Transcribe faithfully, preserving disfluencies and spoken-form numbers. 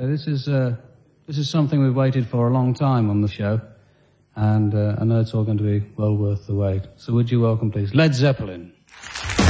So this is, uh, this is something we've waited for a long time on the show, and uh, I know it's all going to be well worth the wait. So would you welcome, please, Led Zeppelin.